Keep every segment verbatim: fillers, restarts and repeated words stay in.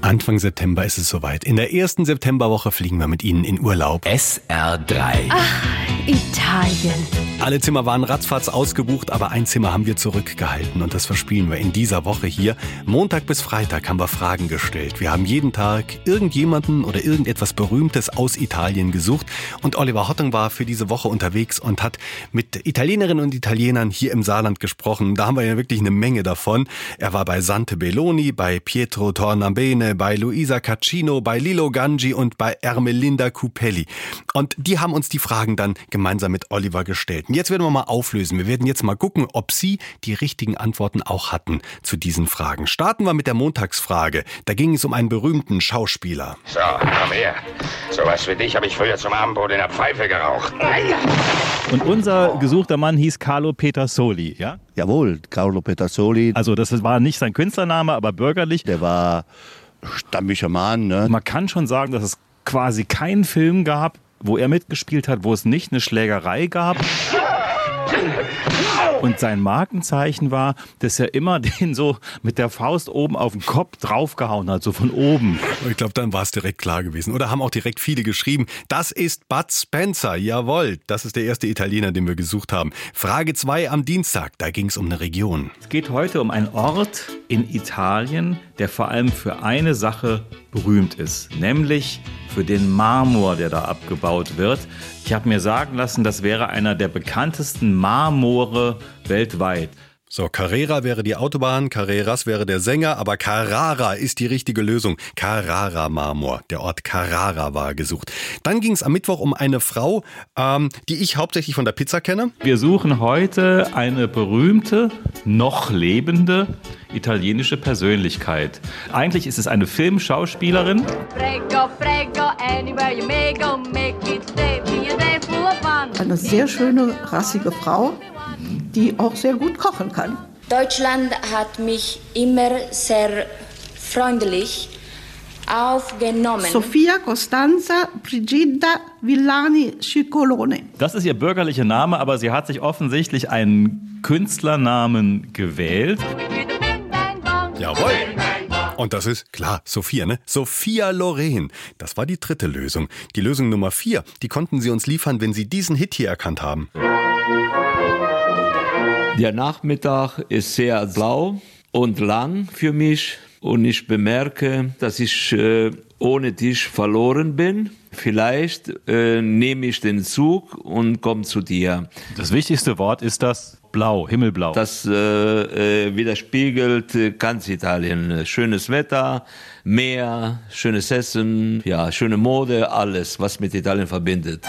Anfang September ist es soweit. In der ersten Septemberwoche fliegen wir mit Ihnen in Urlaub. S R drei. Ach, Italien. Alle Zimmer waren ratzfatz ausgebucht, aber ein Zimmer haben wir zurückgehalten und das verspielen wir in dieser Woche hier. Montag bis Freitag haben wir Fragen gestellt. Wir haben jeden Tag irgendjemanden oder irgendetwas Berühmtes aus Italien gesucht und Oliver Hottung war für diese Woche unterwegs und hat mit Italienerinnen und Italienern hier im Saarland gesprochen. Da haben wir ja wirklich eine Menge davon. Er war bei Sante Belloni, bei Pietro Tornabene, bei Luisa Caccino, bei Lillo Gangi und bei Ermelinda Cupelli. Und die haben uns die Fragen dann gemeinsam mit Oliver gestellt. Und jetzt werden wir mal auflösen. Wir werden jetzt mal gucken, ob Sie die richtigen Antworten auch hatten zu diesen Fragen. Starten wir mit der Montagsfrage. Da ging es um einen berühmten Schauspieler. So, komm her. Sowas wie dich habe ich früher zum Abendbrot in der Pfeife geraucht. Und unser gesuchter Mann hieß Carlo Pedersoli, ja? Jawohl, Carlo Pedersoli. Also das war nicht sein Künstlername, aber bürgerlich. Der war stammischer Mann, ne? Man kann schon sagen, dass es quasi keinen Film gab, wo er mitgespielt hat, wo es nicht eine Schlägerei gab. Und sein Markenzeichen war, dass er immer den so mit der Faust oben auf den Kopf draufgehauen hat, so von oben. Ich glaube, dann war es direkt klar gewesen. Oder haben auch direkt viele geschrieben, das ist Bud Spencer. Jawohl, das ist der erste Italiener, den wir gesucht haben. Frage zwei am Dienstag, da ging es um eine Region. Es geht heute um einen Ort in Italien, der vor allem für eine Sache berühmt ist, nämlich für den Marmor, der da abgebaut wird. Ich habe mir sagen lassen, das wäre einer der bekanntesten Marmore weltweit. So, Carrera wäre die Autobahn, Carreras wäre der Sänger, aber Carrara ist die richtige Lösung. Carrara-Marmor, der Ort Carrara war gesucht. Dann ging es am Mittwoch um eine Frau, ähm, die ich hauptsächlich von der Pizza kenne. Wir suchen heute eine berühmte, noch lebende italienische Persönlichkeit. Eigentlich ist es eine Filmschauspielerin. Prego, prego, anywhere you may go, make it stay, be a day full of fun. Eine sehr schöne, rassige Frau, die auch sehr gut kochen kann. Deutschland hat mich immer sehr freundlich aufgenommen. Sofia Costanza Brigida Villani Ciccolone. Das ist ihr bürgerlicher Name, aber sie hat sich offensichtlich einen Künstlernamen gewählt. Jawohl. Und das ist, klar, Sophia, ne? Sophia Loren. Das war die dritte Lösung. Die Lösung Nummer vier, die konnten Sie uns liefern, wenn Sie diesen Hit hier erkannt haben. Der Nachmittag ist sehr blau und lang für mich und ich bemerke, dass ich äh, ohne dich verloren bin. Vielleicht äh, nehme ich den Zug und komme zu dir. Das wichtigste Wort ist das Blau, Himmelblau. Das äh, äh, widerspiegelt ganz Italien. Schönes Wetter, Meer, schönes Essen, ja, schöne Mode, alles, was mit Italien verbindet.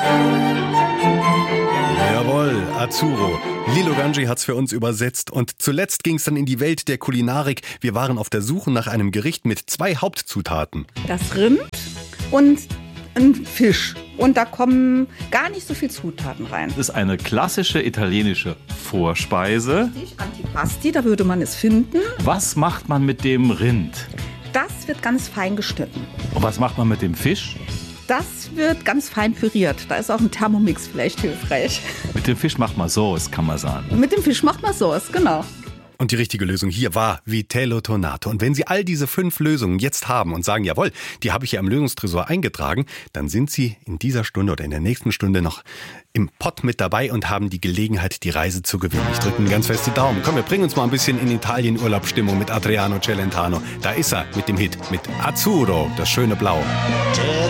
Jawohl, Azzurro. Lillo Gangi hat's für uns übersetzt. Und zuletzt ging's dann in die Welt der Kulinarik. Wir waren auf der Suche nach einem Gericht mit zwei Hauptzutaten. Das Rind und ein Fisch. Und da kommen gar nicht so viel Zutaten rein. Das ist eine klassische italienische Vorspeise. Antipasti, da würde man es finden. Was macht man mit dem Rind? Das wird ganz fein geschnitten. Und was macht man mit dem Fisch? Das wird ganz fein püriert. Da ist auch ein Thermomix vielleicht hilfreich. Mit dem Fisch macht man Sauce, kann man sagen. Mit dem Fisch macht man Sauce, genau. Und die richtige Lösung hier war Vitello Tonato. Und wenn Sie all diese fünf Lösungen jetzt haben und sagen, jawohl, die habe ich ja im Lösungstresor eingetragen, dann sind Sie in dieser Stunde oder in der nächsten Stunde noch im Pott mit dabei und haben die Gelegenheit, die Reise zu gewinnen. Ich drücke Ihnen ganz fest die Daumen. Komm, wir bringen uns mal ein bisschen in Italien-Urlaubsstimmung mit Adriano Celentano. Da ist er mit dem Hit, mit Azzurro, das schöne Blau.